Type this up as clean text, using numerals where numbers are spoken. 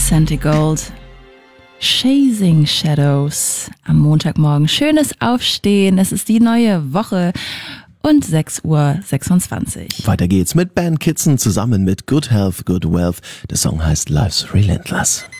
Santi Gold. Chasing Shadows am Montagmorgen. Schönes Aufstehen, es ist die neue Woche und 6:26 Uhr. Weiter geht's mit Ben Kitson zusammen mit Good Health, Good Wealth. Der Song heißt Life's Relentless.